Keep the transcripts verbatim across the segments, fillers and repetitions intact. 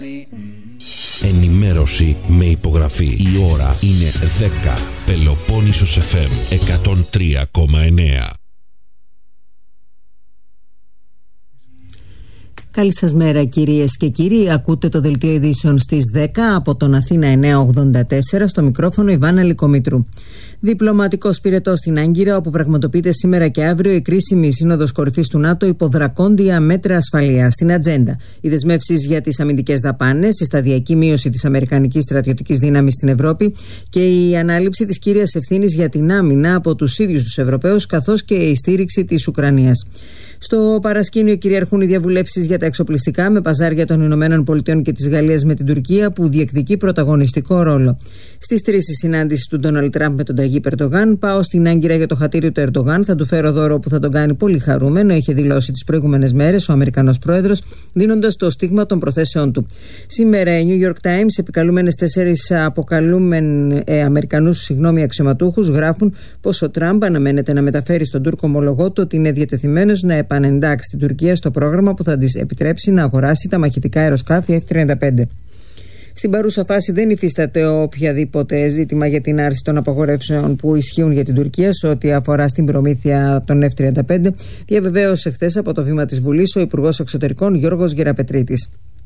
Ενημέρωση με υπογραφή. Η ώρα είναι δέκα. Πελοπόννησος εφ εμ εκατόν τρία κόμμα εννέα. Καλή σας μέρα κυρίες και κύριοι. Ακούτε το δελτίο ειδήσεων στις δέκα από τον Αθήνα εννιακόσια ογδόντα τέσσερα, στο μικρόφωνο Ιβάνα Λικομήτρου. Διπλωματικός πυρετός στην Άγκυρα, όπου πραγματοποιείται σήμερα και αύριο η κρίσιμη σύνοδος κορυφής του ΝΑΤΟ υπό δρακόντια μέτρα ασφαλείας. Στην ατζέντα οι δεσμεύσεις για τις αμυντικές δαπάνες, η σταδιακή μείωση της αμερικανικής στρατιωτικής δύναμης στην Ευρώπη και η ανάληψη της κύριας ευθύνης για την άμυνα από τους ίδιους τους Ευρωπαίους, καθώς και η στήριξη της Ουκρανίας. Στο παρασκήνιο κυριαρχούν οι διαβουλεύσεις για τα εξοπλιστικά με παζάρια των Ηνωμένων Πολιτειών και της Γαλλίας με την Τουρκία, που διεκδικεί πρωταγωνιστικό ρόλο. Στις τρεις η συνάντηση του Ντόναλντ Τραμπ με τον Ταγίπ Ερντογάν. Πάω στην Άγκυρα για το χατήριο του Ερντογάν. Θα του φέρω δώρο που θα τον κάνει πολύ χαρούμενο, είχε δηλώσει τις προηγούμενες μέρες ο Αμερικανός πρόεδρος, δίνοντας το στίγμα των προθέσεών του. Σήμερα οι New York Times, επικαλούμενες τέσσερις αποκαλούμεν ε, Αμερικανούς συγγνώμη, αξιωματούχους, γράφουν πως ο Τραμπ αναμένεται να μεταφέρει στον Τούρκο ομολογό του ότι είναι διατεθειμένος να επανεντάξει την Τουρκία στο πρόγραμμα που θα της επιτρέψει να αγοράσει τα μαχητικά αεροσκάφη εφ τριάντα πέντε. Στην παρούσα φάση δεν υφίσταται οποιαδήποτε ζήτημα για την άρση των απαγορεύσεων που ισχύουν για την Τουρκία σε ό,τι αφορά στην προμήθεια των εφ τριάντα πέντε, διαβεβαίωσε χθες από το βήμα της Βουλής ο Υπουργός Εξωτερικών Γιώργος Γεραπετρίτης.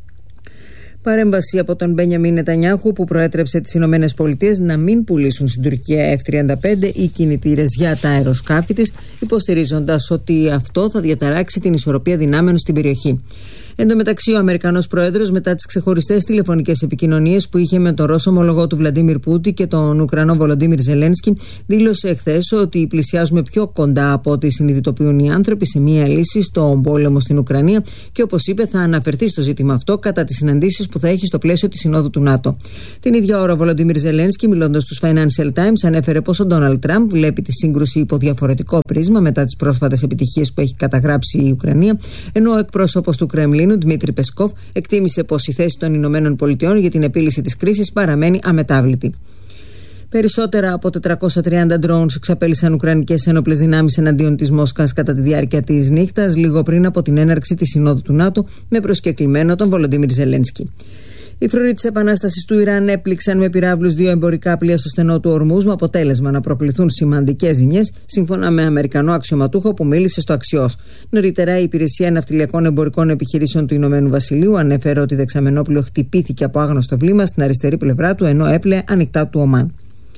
Παρέμβαση από τον Μπένιαμιν Νετανιάχου, που προέτρεψε τις Ηνωμένες Πολιτείες να μην πουλήσουν στην Τουρκία εφ τριάντα πέντε ή κινητήρες για τα αεροσκάφη της, υποστηρίζοντας ότι αυτό θα διαταράξει την ισορροπία δυνάμεων στην περιοχή. Εν τω μεταξύ, ο Αμερικανός πρόεδρος, μετά τις ξεχωριστές τηλεφωνικές επικοινωνίες που είχε με τον Ρώσο ομολογό του Βλαντίμιρ Πούτιν και τον Ουκρανό Βολοντίμιρ Ζελένσκι, δήλωσε εχθές ότι πλησιάζουμε πιο κοντά από ό,τι συνειδητοποιούν οι άνθρωποι σε μία λύση στον πόλεμο στην Ουκρανία και, όπως είπε, θα αναφερθεί στο ζήτημα αυτό κατά τις συναντήσεις που θα έχει στο πλαίσιο της Συνόδου του ΝΑΤΟ. Την ίδια ώρα, ο Βολοντίμιρ Ζελένσκι, μιλώντας στους Financial Times, ανέφερε πως ο Ντόναλντ Τραμπ βλέπει τη σύγκρουση υπό διαφορετικό πρίσμα μετά τις πρόσφατες επιτυχίες που έχει καταγράψει η Ουκρανία, ενώ ο εκπρόσωπος του Κρεμλίνου, Δημήτρη Πεσκόφ, εκτίμησε πως η θέση των Ηνωμένων Πολιτειών για την επίλυση της κρίσης παραμένει αμετάβλητη. Περισσότερα από τετρακόσια τριάντα drones εξαπέλυσαν ουκρανικές ένοπλες δυνάμεις εναντίον της Μόσχας κατά τη διάρκεια της νύχτας, λίγο πριν από την έναρξη της Συνόδου του ΝΑΤΟ, με προσκεκλημένο τον Βολοντίμιρ Ζελένσκι. Οι φρουροί της επανάστασης του Ιράν έπληξαν με πυράβλους δύο εμπορικά πλοία στο στενό του Ορμούζ, με αποτέλεσμα να προκληθούν σημαντικές ζημιές, σύμφωνα με Αμερικανό αξιωματούχο που μίλησε στο Αξιός. Νωρίτερα, η Υπηρεσία Ναυτιλιακών Εμπορικών Επιχειρήσεων του Ηνωμένου Βασιλείου ανέφερε ότι δεξαμενόπλοιο χτυπήθηκε από άγνωστο βλήμα στην αριστερή πλευρά του, ενώ έπλεε ανοιχτά του Ομάν.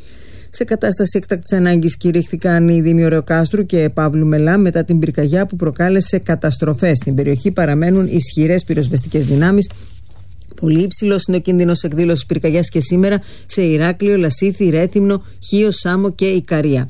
Σε κατάσταση έκτακτης ανάγκης κηρύχθηκαν οι Δήμοι Ωρεοκάστρου και Παύλου Μελά μετά την πυρκαγιά που προκάλεσε καταστροφές. Στην περιοχή παραμένουν ισχυρές πυροσβεστικές δυνάμεις. Πολύ υψηλός είναι ο κίνδυνος εκδήλωσης πυρκαγιάς και σήμερα σε Ηράκλειο, Λασίθι, Ρέθυμνο, Χίο, Σάμο και Ικαρία.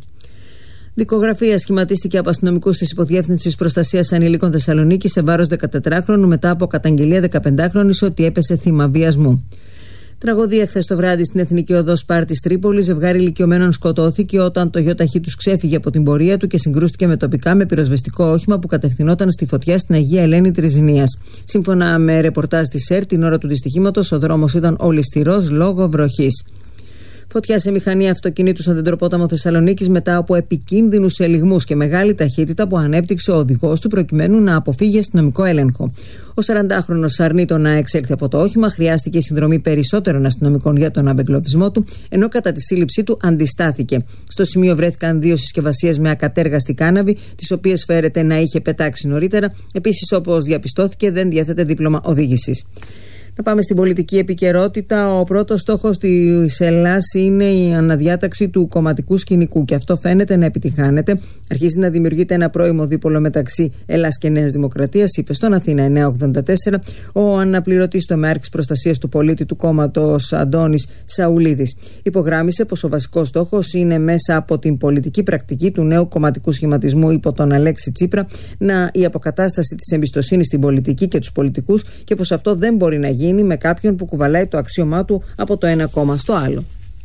Δικογραφία σχηματίστηκε από αστυνομικούς της Υποδιεύθυνσης Προστασίας Ανηλίκων Θεσσαλονίκη σε βάρος δεκατετράχρονου μετά από καταγγελία δεκαπεντάχρονης ότι έπεσε θύμα βιασμού. Τραγωδία χθες το βράδυ στην Εθνική Οδό Σπάρτης Τρίπολης. Ζευγάρι ηλικιωμένων σκοτώθηκε όταν το γιοταχή τους ξέφυγε από την πορεία του και συγκρούστηκε με τοπικά με πυροσβεστικό όχημα που κατευθυνόταν στη φωτιά στην Αγία Ελένη Τριζηνίας. Σύμφωνα με ρεπορτάζ της ΕΡΤ, την ώρα του δυστυχήματος ο δρόμος ήταν ολισθηρός λόγω βροχής. Φωτιά σε μηχανή αυτοκινήτου στον Δεντροπόταμο Θεσσαλονίκης μετά από επικίνδυνους ελιγμούς και μεγάλη ταχύτητα που ανέπτυξε ο οδηγός του προκειμένου να αποφύγει αστυνομικό έλεγχο. Ο σαραντάχρονος αρνεί το να εξέλθει από το όχημα, χρειάστηκε η συνδρομή περισσότερων αστυνομικών για τον απεγκλωβισμό του, ενώ κατά τη σύλληψή του αντιστάθηκε. Στο σημείο βρέθηκαν δύο συσκευασίες με ακατέργαστη κάναβη, τις οποίες φέρεται να είχε πετάξει νωρίτερα. Επίσης, όπως διαπιστώθηκε, δεν διέθετε δίπλωμα οδήγησης. Να πάμε στην πολιτική επικαιρότητα. Ο πρώτος στόχος της Ελλάδας είναι η αναδιάταξη του κομματικού σκηνικού και αυτό φαίνεται να επιτυχάνεται. Αρχίζει να δημιουργείται ένα πρώιμο δίπολο μεταξύ Ελλάδας και Νέας Δημοκρατίας, είπε στον Αθήνα εννιακόσια ογδόντα τέσσερα ο αναπληρωτής τομεάρχης προστασίας του πολίτη του κόμματος Αντώνης Σαουλίδης. Υπογράμμισε πως ο βασικός στόχος είναι μέσα από την πολιτική πρακτική του νέου κομματικού σχηματισμού υπό τον Αλέξη Τσίπρα να η αποκατάσταση της εμπιστοσύνης στην πολιτική και τους πολιτικούς και πως αυτό δεν μπορεί να γίνει με κάποιον που κουβαλάει το αξίωμά του από το ένα κόμμα στο άλλο.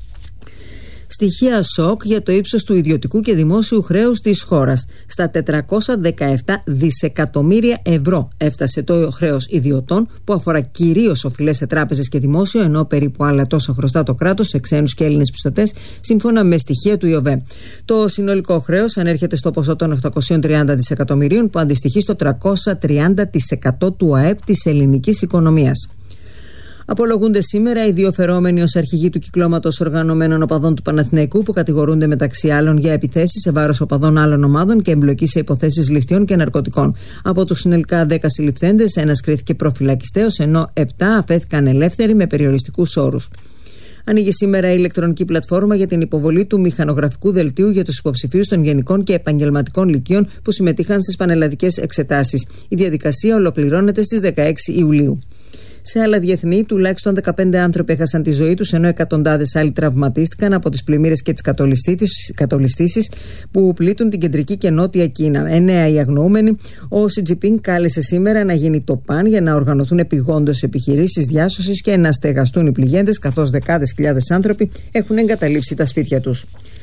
Στοιχεία σοκ για το ύψος του ιδιωτικού και δημόσιου χρέους της χώρας. Στα τετρακόσια δεκαεπτά δισεκατομμύρια ευρώ έφτασε το χρέος ιδιωτών, που αφορά κυρίως οφειλές σε τράπεζες και δημόσιο, ενώ περίπου άλλα τόσα χρωστά το κράτος σε ξένους και Έλληνες πιστωτές, σύμφωνα με στοιχεία του ΙΟΒΕ. Το συνολικό χρέος ανέρχεται στο ποσό των οκτακόσια τριάντα δισεκατομμυρίων, που αντιστοιχεί στο τριακόσια τριάντα τοις εκατό του ΑΕΠ της ελληνικής οικονομίας. Απολογούνται σήμερα οι δύο φερόμενοι ως αρχηγοί του κυκλώματος οργανωμένων οπαδών του Παναθηναϊκού, που κατηγορούνται μεταξύ άλλων για επιθέσεις σε βάρος οπαδών άλλων ομάδων και εμπλοκή σε υποθέσεις ληστείων και ναρκωτικών. Από τους συνολικά δέκα συλληφθέντες, ένας κρίθηκε προφυλακιστέος, ενώ επτά αφέθηκαν ελεύθεροι με περιοριστικούς όρους. Ανοίγει σήμερα η ηλεκτρονική πλατφόρμα για την υποβολή του μηχανογραφικού δελτίου για τους υποψηφίους των γενικών και επαγγελματικών λυκείων που συμμετείχαν στις πανελλαδικές εξετάσεις. Η διαδικασία ολοκληρώνεται στις δεκαέξι Ιουλίου. Σε άλλα διεθνή, τουλάχιστον δεκαπέντε άνθρωποι έχασαν τη ζωή τους, ενώ εκατοντάδες άλλοι τραυματίστηκαν από τις πλημμύρες και τις κατολιστήσεις που πλήττουν την κεντρική και νότια Κίνα. Εννέα οι αγνοούμενοι. Ο Σι Τζινπίνγκ κάλεσε σήμερα να γίνει το παν για να οργανωθούν επιγόντως επιχειρήσεις διάσωσης και να στεγαστούν οι πληγέντες, καθώς δεκάδες χιλιάδες άνθρωποι έχουν εγκαταλείψει τα σπίτια τους.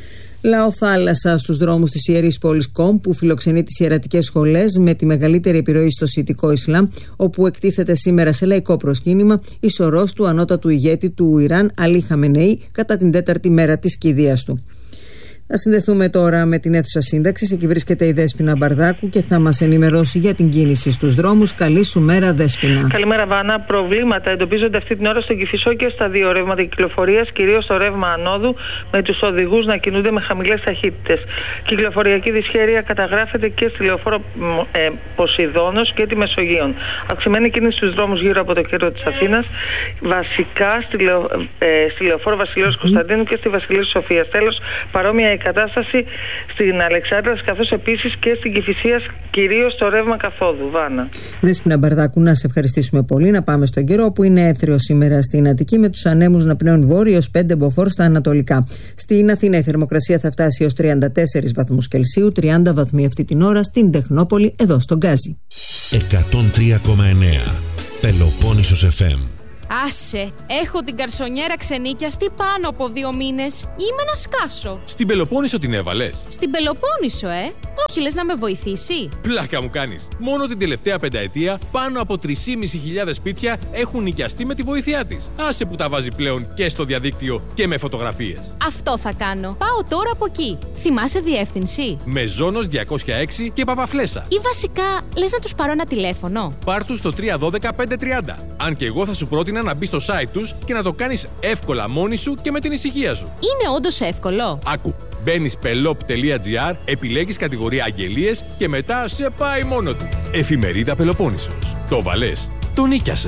Λαό θάλασσα στους δρόμους της ιερής πόλης Κομ, που φιλοξενεί τις ιερατικές σχολές με τη μεγαλύτερη επιρροή στο σιητικό Ισλάμ, όπου εκτίθεται σήμερα σε λαϊκό προσκύνημα η σωρός του ανώτατου ηγέτη του Ιράν, Αλή Χαμενεή, κατά την τέταρτη μέρα της κηδείας του. Θα συνδεθούμε τώρα με την αίθουσα σύνταξης. Εκεί βρίσκεται η Δέσποινα Μπαρδάκου και θα μας ενημερώσει για την κίνηση στους δρόμους. Καλή σου μέρα, Δέσποινα. Καλημέρα, Βάνα. Προβλήματα εντοπίζονται αυτή την ώρα στον Κηφισό και στα δύο ρεύματα κυκλοφορίας, κυρίως στο ρεύμα ανόδου, με τους οδηγούς να κινούνται με χαμηλές ταχύτητες. Κυκλοφοριακή δυσχέρεια καταγράφεται και στη λεωφόρο ε, Ποσειδώνος και τη Μεσογείων. Αυξημένη κίνηση στους δρόμους γύρω από το κέντρο της Αθήνας, βασικά στη, λεω, ε, στη λεωφόρο Βασιλέως Κωνσταντίνου και στη Βασιλείου Σοφίας. Τέλος, παρόμοια η κατάσταση στην Αλεξάνδρας, καθώς επίσης και στην Κηφισία, κυρίως στο ρεύμα καθόδου. Βάνα. Δέσποινα Μπαρδάκου, να σε ευχαριστήσουμε πολύ. Να πάμε στον καιρό, που είναι έθριο σήμερα στην Αττική, με τους ανέμους να πνέουν βόρειο έως πέντε μποφόρ στα ανατολικά. Στην Αθήνα η θερμοκρασία θα φτάσει έως τριάντα τέσσερις βαθμούς Κελσίου, τριάντα βαθμοί αυτή την ώρα στην Τεχνόπολη, εδώ στον Γκάζι. εκατόν τρία κόμμα εννέα Πελοπόννησος εφ εμ. Άσε, έχω την καρσονιέρα ξενίκιαστη πάνω από δύο μήνες. Είμαι να σκάσω. Στην Πελοπόννησο την έβαλες? Στην Πελοπόννησο, ε. Όχι, λες να με βοηθήσει? Πλάκα μου κάνεις. Μόνο την τελευταία πενταετία πάνω από τρεις χιλιάδες πεντακόσια σπίτια έχουν νοικιαστεί με τη βοήθειά της. Άσε που τα βάζει πλέον και στο διαδίκτυο και με φωτογραφίες. Αυτό θα κάνω. Πάω τώρα από εκεί. Θυμάσαι διεύθυνση? Μεζόνος διακόσια έξι και Παπαφλέσσα. Ή βασικά, λες να τους πάρω ένα τηλέφωνο? Πάρ' τους στο τρία ένα δύο πέντε τριάντα. Αν και εγώ θα σου πρότεινα να μπει στο site τους και να το κάνεις εύκολα μόνη σου και με την ησυχία σου. Είναι όντως εύκολο? Άκου. Μπαίνεις πελόπ τελεία τζι άρ, επιλέγεις κατηγορία αγγελίες και μετά σε πάει μόνο του. Εφημερίδα Πελοπόννησος. Το βαλές, το νίκιασες.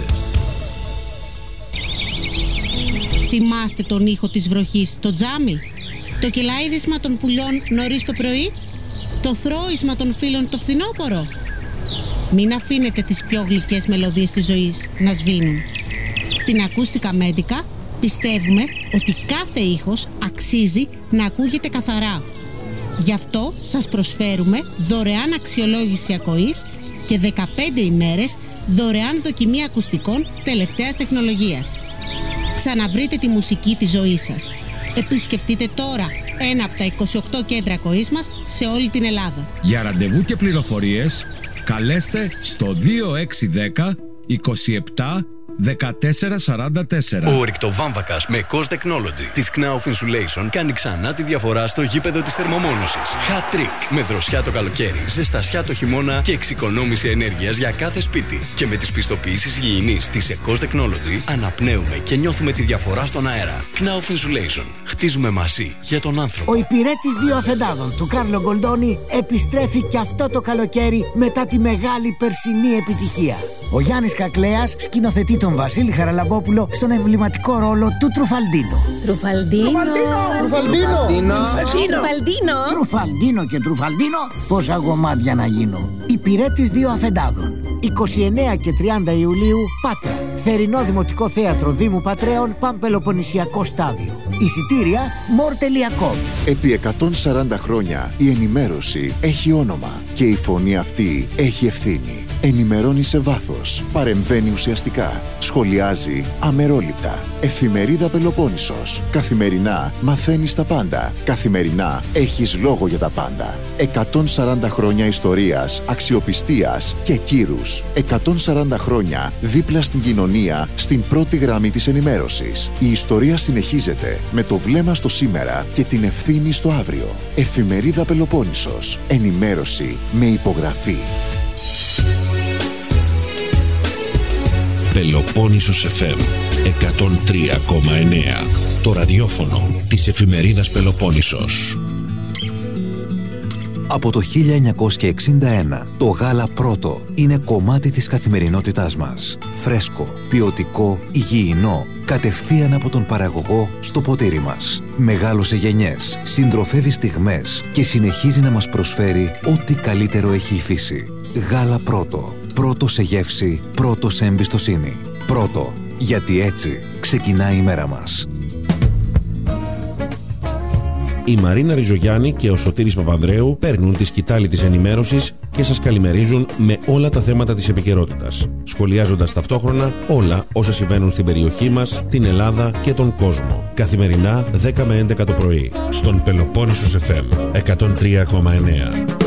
Θυμάστε τον ήχο της βροχής στο τζάμι? Το κελάιδισμα των πουλιών νωρίς το πρωί? Το θρώισμα των φίλων το φθινόπωρο? Μην αφήνετε τις πιο γλυκές μελωδίες της ζωής να σβήνουν. Στην Ακούστικα Μέντικα πιστεύουμε ότι κάθε ήχος αξίζει να ακούγεται καθαρά. Γι' αυτό σας προσφέρουμε δωρεάν αξιολόγηση ακοής και δεκαπέντε ημέρες δωρεάν δοκιμή ακουστικών τελευταίας τεχνολογίας. Ξαναβρείτε τη μουσική της ζωής σας. Επισκεφτείτε τώρα ένα από τα είκοσι οκτώ κέντρα ακοής μας σε όλη την Ελλάδα. Για ραντεβού και πληροφορίες καλέστε στο δύο έξι ένα μηδέν είκοσι επτά δεκατέσσερα σαράντα τέσσερα. Ο ορυκτοβάμβακας με Cost Technology της Knauf Insulation κάνει ξανά τη διαφορά στο γήπεδο της θερμομόνωσης. Hat trick. Με δροσιά το καλοκαίρι, ζεστασιά το χειμώνα και εξοικονόμηση ενέργειας για κάθε σπίτι. Και με τις πιστοποιήσεις υγιεινής της Cost Technology αναπνέουμε και νιώθουμε τη διαφορά στον αέρα. Knauf Insulation. Χτίζουμε μαζί για τον άνθρωπο. Ο υπηρέτης δύο αφεντάδων του Κάρλο Γκολντόνι επιστρέφει και αυτό το καλοκαίρι μετά τη μεγάλη περσινή επιτυχία. Ο Γιάννης Κακλέας σκηνοθετεί τον Βασίλη Χαραλαμπόπουλο στον εμβληματικό ρόλο του Τρουφαλντίνο. Τρουφαλντίνο. Τρουφαλντίνο. Τρουφαλντίνο. Τρουφαλντίνο και Τρουφαλντίνο. Πόσα γομάτια να γίνω. Υπηρέτης δύο αφεντάδων. είκοσι εννέα και τριάντα Ιουλίου, Πάτρα. Θερινό Δημοτικό Θέατρο Δήμου Πατρέων, Παμπελοποννησιακό Στάδιο. Εισιτήρια μορ τελεία κομ. Επί εκατόν σαράντα χρόνια η ενημέρωση έχει όνομα και η φωνή αυτή έχει ευθύνη. Ενημερώνει σε βάθος, παρεμβαίνει ουσιαστικά, σχολιάζει αμερόληπτα. Εφημερίδα Πελοπόννησος. Καθημερινά μαθαίνεις τα πάντα. Καθημερινά έχεις λόγο για τα πάντα. εκατόν σαράντα χρόνια ιστορίας, αξιοπιστίας και κύρους. εκατόν σαράντα χρόνια δίπλα στην κοινωνία, στην πρώτη γραμμή της ενημέρωσης. Η ιστορία συνεχίζεται με το βλέμμα στο σήμερα και την ευθύνη στο αύριο. Εφημερίδα Πελοπόννησος. Ενημέρωση με υπογραφή. Πελοπόννησος εφ εμ εκατόν τρία κόμμα εννέα. Το ραδιόφωνο της εφημερίδας Πελοπόννησος. Από το χίλια εννιακόσια εξήντα ένα, το γάλα Πρώτο είναι κομμάτι της καθημερινότητάς μας. Φρέσκο, ποιοτικό, υγιεινό, κατευθείαν από τον παραγωγό στο ποτήρι μας. Μεγάλωσε γενιές, συντροφεύει στιγμές και συνεχίζει να μας προσφέρει ό,τι καλύτερο έχει η φύση. Γάλα Πρώτο. Πρώτο σε γεύση, πρώτο σε εμπιστοσύνη. Πρώτο, γιατί έτσι ξεκινάει η μέρα μας. Η Μαρίνα Ριζογιάννη και ο Σωτήρης Παπανδρέου παίρνουν τη σκητάλη της ενημέρωσης και σας καλημερίζουν με όλα τα θέματα της επικαιρότητας, σχολιάζοντας ταυτόχρονα όλα όσα συμβαίνουν στην περιοχή μας, την Ελλάδα και τον κόσμο. Καθημερινά δέκα με έντεκα το πρωί, στον Πελοπόννησος εφ εμ εκατόν τρία κόμμα εννέα.